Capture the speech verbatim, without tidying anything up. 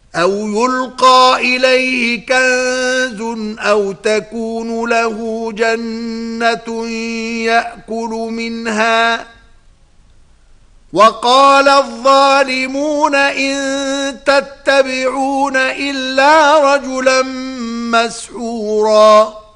أو يلقى إليه كنز أو تكون له جنة يأكل منها وقال الظالمون إن تتبعون إلا رجلا مسحورا